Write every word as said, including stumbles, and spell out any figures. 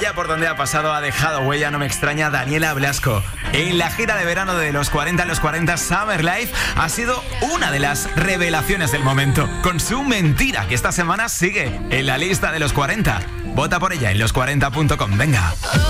Allá por donde ha pasado ha dejado huella, no me extraña, Daniela Blasco. En la gira de verano de los cuarenta a los cuarenta Summer Life ha sido una de las revelaciones del momento, con su Mentira, que esta semana sigue en la lista de los cuarenta. Vota por ella en los cuarenta punto com, venga.